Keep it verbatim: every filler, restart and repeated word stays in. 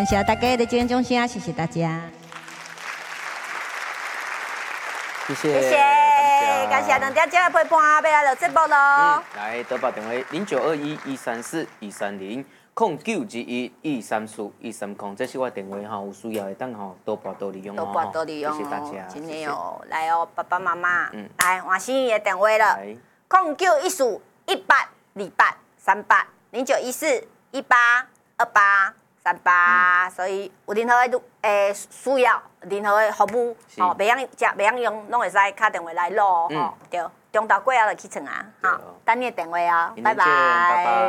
谢大家的支援，钟声，谢谢大家。 谢谢， 谢谢，感谢两条节的陪伴，要来录节目咯。 嗯，来投保电话零九二一一三四一三零空九二一一三四一三空，这是我电话哈，有需要的当吼多报多利用哦。 多报多利用谢谢大家， 真的哦，来哦，爸爸妈妈， 嗯， 来换心仪的电话了，空九一四一八二八三八零九一四一八二八。三八，所以有任何的诶需要，任何的服务，哦，袂晓食袂晓用，拢会使打电话来攞，吼，对，中昼过后就去床啊，好，等你的电话哦，拜拜。